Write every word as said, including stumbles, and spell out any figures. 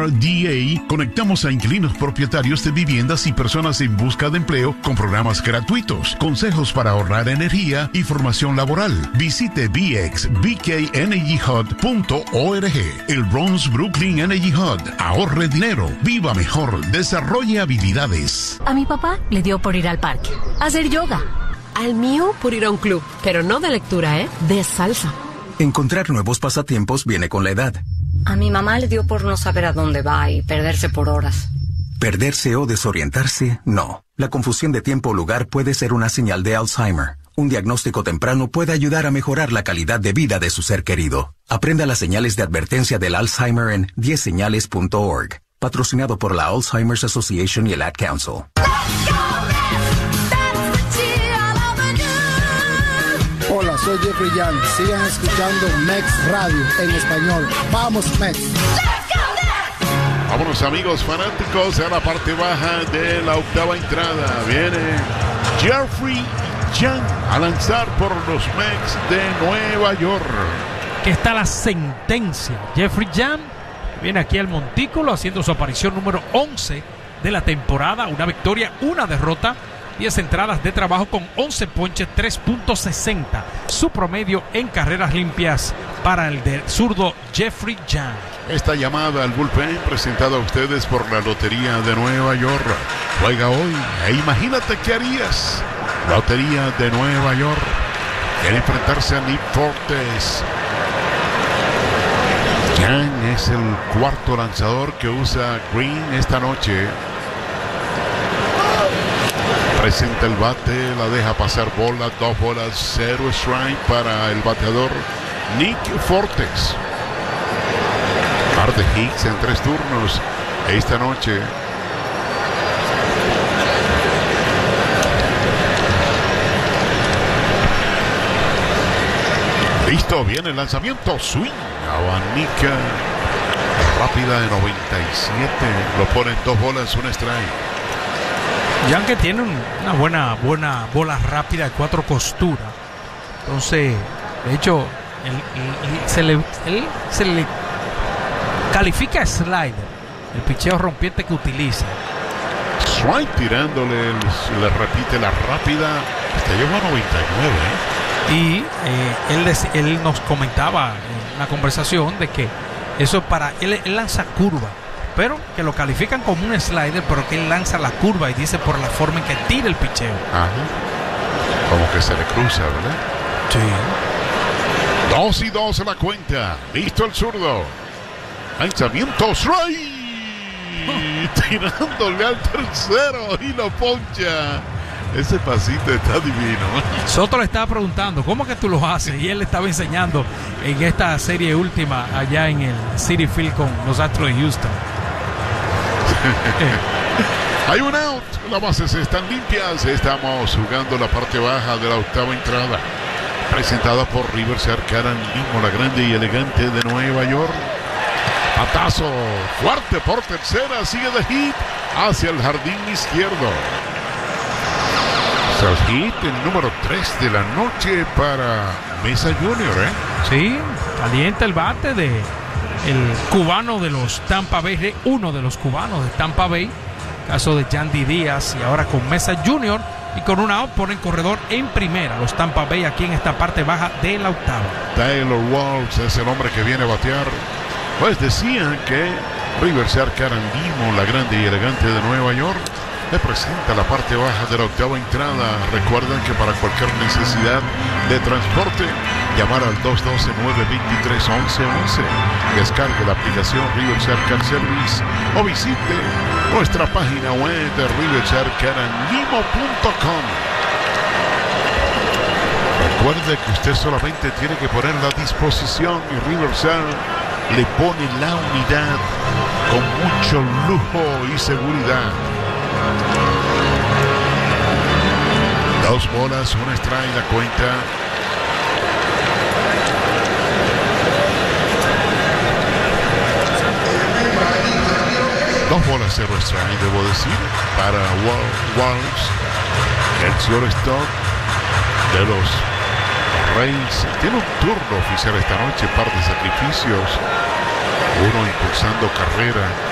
R D A conectamos a inquilinos propietarios de viviendas y personas en busca de empleo con programas gratuitos, consejos para ahorrar energía y formación laboral. Visite b x b k energy hub punto org. El Bronx Brooklyn Energy Hub. Ahorre dinero, viva mejor, desarrolle habilidades. A mi papá le dio por ir al parque, a hacer yoga. Al mío por ir a un club, pero no de lectura, ¿eh? De salsa. Encontrar nuevos pasatiempos viene con la edad. A mi mamá le dio por no saber a dónde va y perderse por horas. Perderse o desorientarse, no. La confusión de tiempo o lugar puede ser una señal de Alzheimer. Un diagnóstico temprano puede ayudar a mejorar la calidad de vida de su ser querido. Aprenda las señales de advertencia del Alzheimer en diez señales punto org. Patrocinado por la Alzheimer's Association y el Ad Council. Hola, soy Jeffrey Young. Sigan escuchando Mex Radio en español. ¡Vamos, Mex! Vámonos, amigos fanáticos, a la parte baja de la octava entrada. Viene Jeffrey Young a lanzar por los Mets de Nueva York. Que está la sentencia. Jeffrey Young viene aquí al montículo haciendo su aparición número once de la temporada. Una victoria, una derrota. diez entradas de trabajo con once ponches, tres punto sesenta. Su promedio en carreras limpias para el del zurdo Jeffrey Young. Esta llamada al bullpen presentada a ustedes por la Lotería de Nueva York. Juega hoy e imagínate qué harías. Lotería de Nueva York. Quiere enfrentarse a Nick Fortes. Young es el cuarto lanzador que usa Green esta noche. Presenta el bate, la deja pasar bola, dos bolas, cero strike para el bateador Nick Fortes. Par de hits en tres turnos esta noche. Listo, viene el lanzamiento, swing, abanica, rápida de noventa y siete, lo ponen dos bolas, un strike. Young que tiene un, una buena buena bola rápida de cuatro costuras. Entonces, de hecho, él, él, él, se, le, él se le califica slider, el picheo rompiente que utiliza. Strike tirándole, le repite la rápida, hasta llegó a noventa y nueve. ¿eh? Y eh, él, él nos comentaba en una conversación de que eso para él, él lanza curva, pero que lo califican como un slider, pero que él lanza la curva y dice por la forma en que tira el picheo. Ajá. Como que se le cruza, ¿verdad? Sí. Dos y dos en la cuenta. Listo el zurdo. Lanzamiento, strike. Tirándole al tercero y lo poncha. Ese pasito está divino. Soto le estaba preguntando, ¿cómo que tú lo haces? Y él le estaba enseñando en esta serie última allá en el Citi Field con los Astros de Houston. Hay un out, las bases están limpias. Estamos jugando la parte baja de la octava entrada, presentada por Riverside Arcadian Limo, la grande y elegante de Nueva York. Patazo fuerte por tercera, sigue de hit hacia el jardín izquierdo. El hit, el número tres de la noche para Mesa Junior, ¿eh? Sí, calienta el bate de el cubano de los Tampa Bay, uno de los cubanos de Tampa Bay, caso de Yandy Díaz, y ahora con Mesa Junior y con una out ponen corredor en primera los Tampa Bay aquí en esta parte baja de la octava. Taylor Walsh es el hombre que viene a batear. Pues decían que Riverside Arcadian Limo, la grande y elegante de Nueva York, le presenta la parte baja de la octava entrada. Recuerden que para cualquier necesidad de transporte, llamar al dos uno dos, nueve dos tres, once once. Descargue la aplicación Riverside Car Service o visite nuestra página web de riverside arcadian limo punto com. Recuerde que usted solamente tiene que poner la disposición y Riverside le pone la unidad con mucho lujo y seguridad. Dos bolas, un strike, la cuenta. Dos bolas, cero strike, debo decir, para Walsh, el shortstop de los Reyes. Tiene un turno oficial esta noche, par de sacrificios, uno impulsando carrera